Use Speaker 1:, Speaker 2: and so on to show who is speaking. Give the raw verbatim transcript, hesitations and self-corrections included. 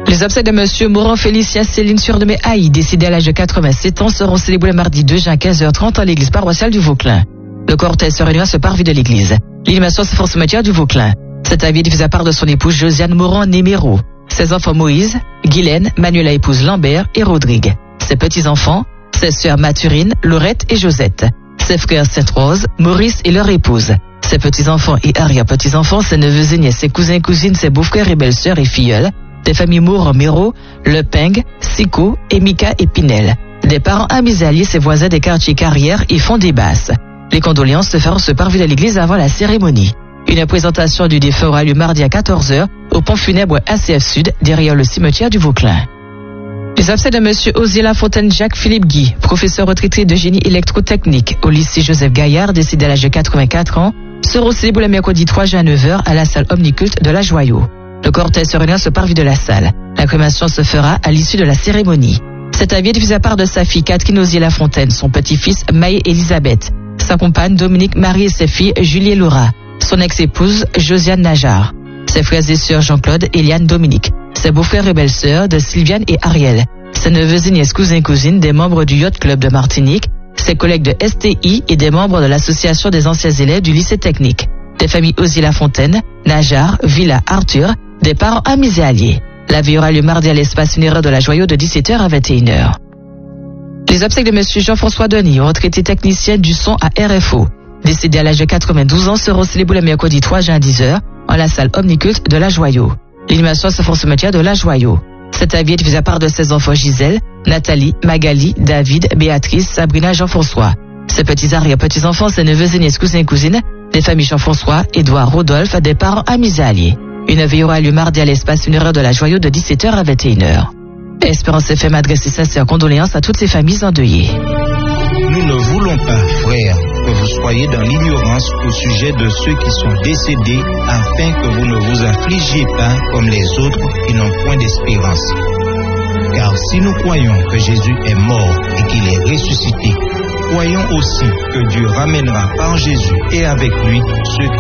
Speaker 1: Les obsèques de Monsieur Moran Félicien Céline surnommée Haï, décédé à l'âge de quatre-vingt-sept ans, seront célébrées le mardi deux juin à quinze heures trente à l'église paroissiale du Vauclin. Le cortège se réunira ce parvis de l'église. L'animation se fera au cimetière du Vauclin. Cet avis est diffusé à part de son épouse Josiane Moran-Néméro. Ses enfants Moïse, Guylaine, Manuela épouse Lambert et Rodrigue. Ses petits-enfants, ses sœurs Mathurine, Laurette et Josette. Ses frères Sainte-Rose, Maurice et leur épouse. Ses petits-enfants et arrière-petits-enfants, ses neveux et nièces, ses cousins et cousines, ses beaux-frères et belles-sœurs et filleuls. Des familles Moran-Méro, Le Ping, Sico, Emika et Pinel. Des parents amis et alliés, ses voisins des quartiers Carrière et Fond des Basses. Les condoléances se feront se parvis de l'église avant la cérémonie. Une présentation du défunt aura lieu mardi à quatorze heures au pont funèbre A C F Sud, derrière le cimetière du Vauclin. Les obsèques de Monsieur Osier Lafontaine Jacques-Philippe Guy, professeur retraité de génie électrotechnique au lycée Joseph Gaillard, décédé à l'âge de quatre-vingt-quatre ans, seront célébrés le mercredi trois juin à neuf heures à la salle Omniculte de la Joyau. Le cortège se réunira ce parvis de la salle. La crémation se fera à l'issue de la cérémonie. Cet avis est diffusé à part de sa fille Catherine Osier Lafontaine, son petit-fils Maï Elisabeth, sa compagne Dominique Marie et ses filles Julie et Laura, son ex-épouse Josiane Najar, ses frères et sœurs Jean-Claude, Eliane, Dominique, ses beaux-frères et belles-sœurs de Sylviane et Ariel, ses neveux et nièces, cousins et cousines des membres du Yacht Club de Martinique, ses collègues de S T I et des membres de l'association des anciens élèves du lycée technique, des familles Osier Lafontaine, Najar, Villa, Arthur, des parents amis et alliés. La vie aura lieu mardi à l'espace funéraire de la Joyau de dix-sept heures à vingt et une heures. Les obsèques de Monsieur Jean-François Denis, retraité technicien du son à R F O, décédé à l'âge de quatre-vingt-douze ans, seront célébrés le mercredi trois juin à dix heures en la salle Omniculte de la Joyau. L'animation se fera au cimetière de la Joyau. Cet avis est diffusé à part de ses enfants Gisèle, Nathalie, Magali, David, Béatrice, Sabrina, Jean-François. Ses petits arrière-petits-enfants, ses neveux et nièces, cousins et cousines, des familles Jean-François, Édouard, Rodolphe, des parents amis et alliés. Une veille aura lieu mardi à l'espace funéraire de la Joyau de dix-sept heures à vingt et une heures. Espérance F M adresse ses sincères condoléances à toutes ces familles endeuillées.
Speaker 2: Nous ne voulons pas, frères, que vous soyez dans l'ignorance au sujet de ceux qui sont décédés, afin que vous ne vous affligiez pas comme les autres qui n'ont point d'espérance. Car si nous croyons que Jésus est mort et qu'il est ressuscité, croyons aussi que Dieu ramènera par Jésus et avec lui ceux qui